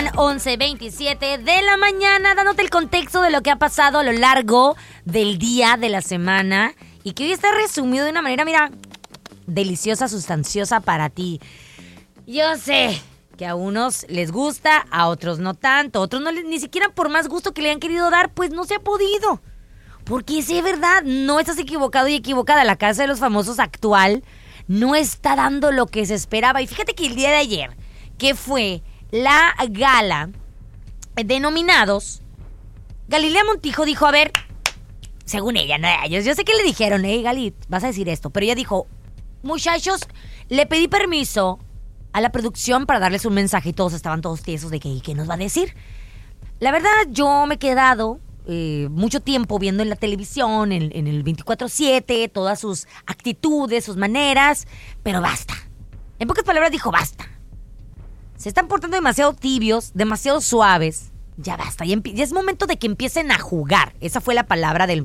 Son 11:27 de la mañana, dándote el contexto de lo que ha pasado a lo largo del día, de la semana, y que hoy está resumido de una manera, mira, deliciosa, sustanciosa para ti. Yo sé que a unos les gusta, a otros no tanto, a otros no ni siquiera por más gusto que le han querido dar, pues no se ha podido. Porque sí, es verdad, no estás equivocado y equivocada. La Casa de los Famosos actual no está dando lo que se esperaba. Y fíjate que el día de ayer, que fue la gala de nominados, Galilea Montijo dijo, a ver, según ella, no, yo sé que le dijeron, Galit, vas a decir esto, pero ella dijo, muchachos, le pedí permiso a la producción para darles un mensaje y todos estaban todos tiesos de que, ¿y qué nos va a decir? La verdad, yo me he quedado mucho tiempo viendo en la televisión, en el 24/7, todas sus actitudes, sus maneras, pero basta. En pocas palabras dijo, basta. Se están portando demasiado tibios, demasiado suaves. Ya basta, ya es momento de que empiecen a jugar. Esa fue la palabra del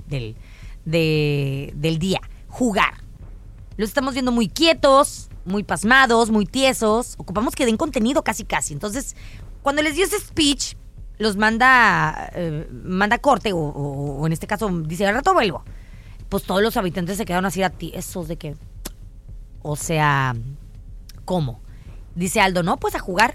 día, jugar. Los estamos viendo muy quietos, muy pasmados, muy tiesos. Ocupamos que den contenido casi. Entonces, cuando les dio ese speech, los manda corte o en este caso dice, al rato vuelvo. Pues todos los habitantes se quedaron así tiesos de que, o sea, ¿cómo? Dice Aldo, no, pues a jugar.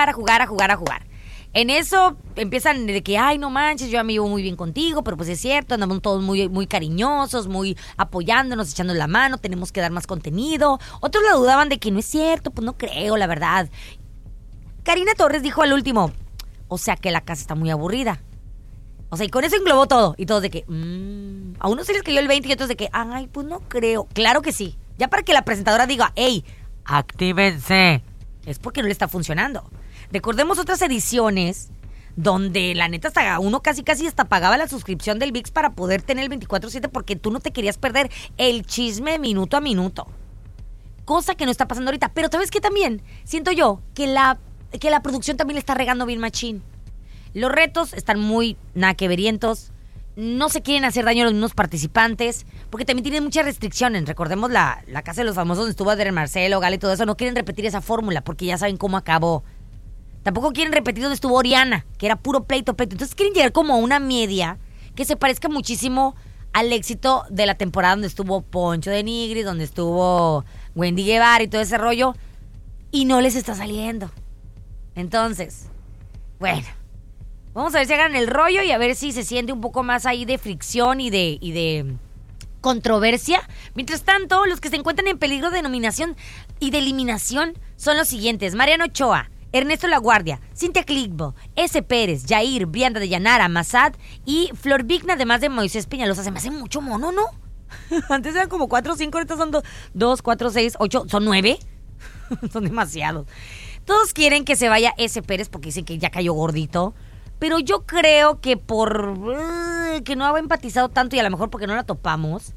En eso empiezan de que, ay, no manches, yo me llevo muy bien contigo, pero pues es cierto, andamos todos muy, muy cariñosos, muy apoyándonos, echando la mano, tenemos que dar más contenido. Otros la dudaban de que no es cierto, pues no creo, la verdad. Karina Torres dijo al último, o sea que la casa está muy aburrida. O sea, y con eso englobó todo. Y todos de que, a unos se les cayó el 20 y otros de que, ay, pues no creo. Claro que sí. Ya para que la presentadora diga, hey, actívense. Es porque no le está funcionando. Recordemos otras ediciones donde la neta hasta uno casi hasta pagaba la suscripción del ViX para poder tener el 24/7 porque tú no te querías perder el chisme minuto a minuto. Cosa que no está pasando ahorita. Pero ¿sabes qué también? Siento yo que la producción también le está regando bien machín. Los retos están muy naqueverientos. No se quieren hacer daño a los mismos participantes, porque también tienen muchas restricciones. Recordemos la Casa de los Famosos donde estuvo Adrián Marcelo, Gala y todo eso. No quieren repetir esa fórmula porque ya saben cómo acabó. Tampoco quieren repetir donde estuvo Oriana, que era puro pleito. Entonces quieren llegar como a una media que se parezca muchísimo al éxito de la temporada donde estuvo Poncho de Nigris, donde estuvo Wendy Guevara y todo ese rollo. Y no les está saliendo. Entonces, bueno, vamos a ver si hagan el rollo y a ver si se siente un poco más ahí de fricción y de controversia. Mientras tanto, los que se encuentran en peligro de nominación y de eliminación son los siguientes: Mariano Ochoa, Ernesto Laguardia, Cintia Clitbo, S. Pérez, Yair, Brianda de Llanara, Massad y Flor Vigna, además de Moisés Peñalosa. Se me hace mucho mono, ¿no? Antes eran como 4 o 5, ahorita son 2, 4, 6, 8, son 9. Son demasiados. Todos quieren que se vaya S. Pérez porque dicen que ya cayó gordito. Pero yo creo que por que no ha empatizado tanto y a lo mejor porque no la topamos,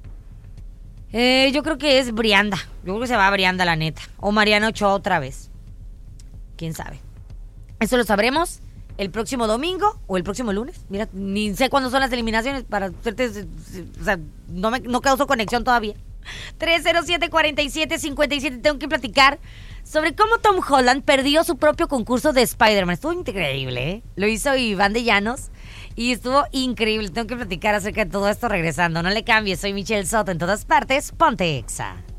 yo creo que es Brianda. Yo creo que se va a Brianda, la neta. O Mariano Ochoa otra vez. ¿Quién sabe? Eso lo sabremos el próximo domingo o el próximo lunes. Mira, ni sé cuándo son las eliminaciones para hacerte, o sea, no causó conexión todavía. 307-47-57. Tengo que platicar sobre cómo Tom Holland perdió su propio concurso de Spider-Man. Estuvo increíble, ¿eh? Lo hizo Iván de Llanos y estuvo increíble. Tengo que platicar acerca de todo esto regresando. No le cambies, soy Michelle Soto. En todas partes, ponte Exa.